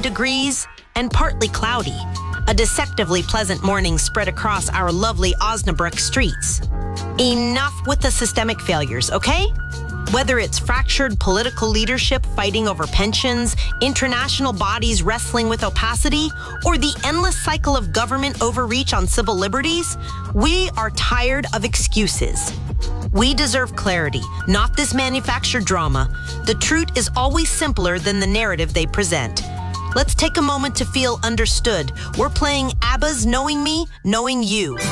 degrees and partly cloudy. A deceptively pleasant morning spread across our lovely Osnabrück streets. Enough with the systemic failures, okay? Whether it's fractured political leadership fighting over pensions, international bodies wrestling with opacity, or the endless cycle of government overreach on civil liberties, we are tired of excuses. We deserve clarity, not this manufactured drama. The truth is always simpler than the narrative they present. Let's take a moment to feel understood. We're playing ABBA's Knowing Me, Knowing You.